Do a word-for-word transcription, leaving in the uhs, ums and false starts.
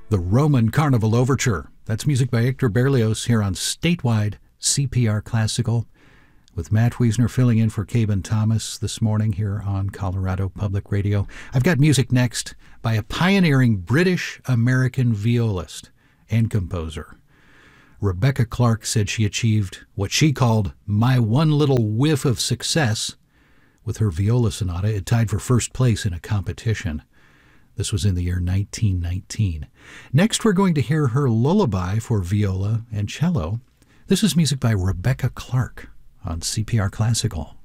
The Roman Carnival Overture. That's music by Hector Berlioz here on Statewide C P R Classical, with Matt Wiesner filling in for Caben Thomas this morning here on Colorado Public Radio. I've got music next by a pioneering British-American violist and composer. Rebecca Clark said she achieved what she called my one little whiff of success with her viola sonata. It tied for first place in a competition. This was in the year nineteen nineteen. Next, we're going to hear her lullaby for viola and cello. This is music by Rebecca Clark on C P R Classical.